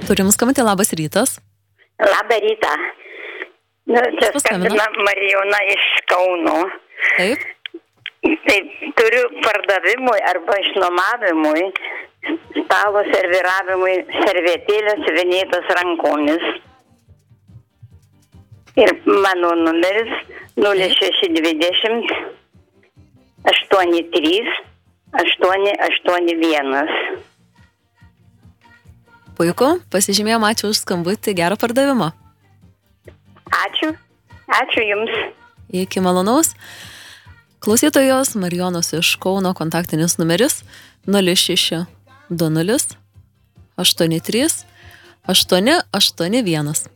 Turim skambutį, labas rytas. Labą rytą. Čia skambina Marijona iš Kauno. Taip. Tai turiu pardavimui arba išnuomavimui, stalo serviravimui servetėlės siuvinėtos rankomis. Ir mano numeris 0620 83 881. Puiku, pasižymėjom, ačiū už skambutį, gero pardavimo. Ačiū Jums. Iki malonaus. Klausytojos Marijonos iš Kauno kontaktinis numeris 0620 83 881.